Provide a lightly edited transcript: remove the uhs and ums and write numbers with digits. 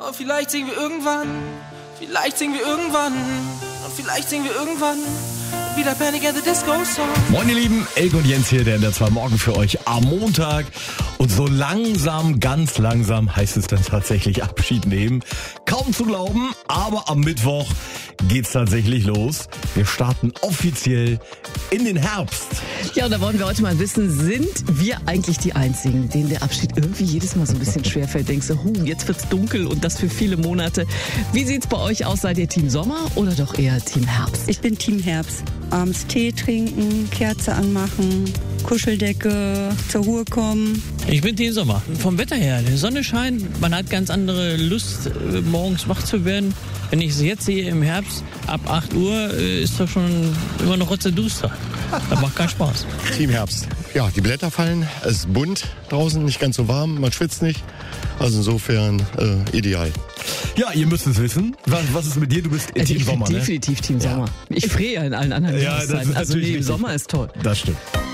Oh, vielleicht singen wir irgendwann. Vielleicht singen wir irgendwann. Und vielleicht singen wir irgendwann wieder Panic at the Disco Song. Moin ihr Lieben, Elke und Jens hier, der in der 2 Morgen für euch am Montag. Und so langsam, ganz langsam heißt es dann tatsächlich Abschied nehmen. Kaum zu glauben, aber am Mittwoch geht's tatsächlich los. Wir starten offiziell in den Herbst. Ja, und da wollen wir heute mal wissen, sind wir eigentlich die Einzigen, denen der Abschied irgendwie jedes Mal so ein bisschen schwerfällt? Denkst du, jetzt wird's dunkel und das für viele Monate. Wie sieht's bei euch aus? Seid ihr Team Sommer oder doch eher Team Herbst? Ich bin Team Herbst. Abends Tee trinken, Kerze anmachen, Kuscheldecke, zur Ruhe kommen. Ich bin Team Sommer. Vom Wetter her, die Sonne scheint, man hat ganz andere Lust, morgens wach zu werden. Wenn ich es jetzt sehe im Herbst, ab 8 Uhr, ist doch schon immer noch rotzeduster. Das macht keinen Spaß. Team Herbst. Ja, die Blätter fallen, es ist bunt draußen, nicht ganz so warm, man schwitzt nicht. Also insofern ideal. Ja, ihr müsst es wissen. Was ist mit dir? Du bist Team Sommer, ne? Definitiv Team Sommer. Ich friere ja in allen anderen Ja, das Jahreszeiten. ist Also natürlich nee, im richtig. Sommer ist toll. Das stimmt.